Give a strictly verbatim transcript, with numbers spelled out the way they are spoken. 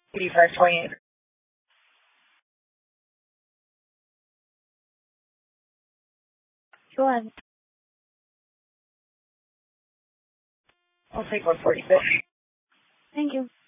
eighty-five twenty-eight. Go ahead. I'll take one forty-six. Thank you.